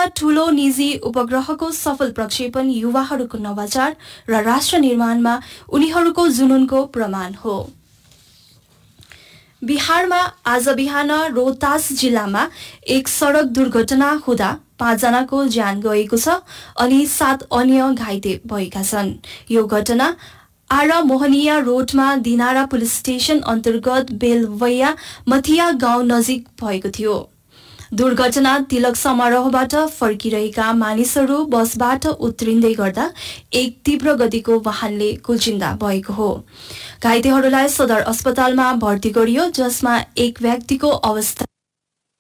ठूलो निजी उपग्रहको सफल प्रक्षेपण युवाहरूको नवाचार र राष्ट्र निर्माणमा उनीहरूको जुनूनको प्रमाण हो। बिहारमा आज बिहान रोहतास जिल्लामा एक सड़क दुर्घटना हुँदा 5 जनाको ज्यान गएको छ अनि 7 अन्य घाइते भएका छन्। यो घटना आरा मोहनिया रोडमा दिनारा पुलिस स्टेशन अन्तर्गत बेलवैया मथिया गाउँ नजिक भएको थियो। दुर्घटना तिलक समारोहबाट फर्किरहेका मानिसहरू बसबाट उत्रिँदै गर्दा एक तीव्र गतिको वाहनले कुल्चिँदा भएको हो। घाइतेहरूलाई सदर अस्पतालमा भर्ती गरियो, जसमा एक व्यक्तिको अवस्था